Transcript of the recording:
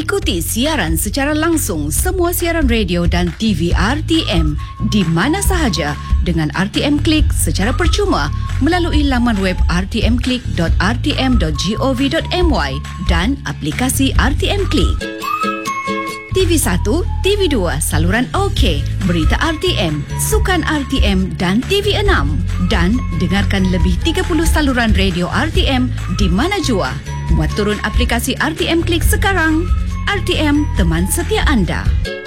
Ikuti siaran secara langsung semua siaran radio dan TV RTM di mana sahaja dengan RTM Klik secara percuma melalui laman web rtmklik.rtm.gov.my dan aplikasi RTM Klik. TV1, TV2, saluran OK, berita RTM, sukan RTM dan TV6. Dan dengarkan lebih 30 saluran radio RTM di mana jua. Muat turun aplikasi RTM Klik sekarang. RTM, teman setia anda.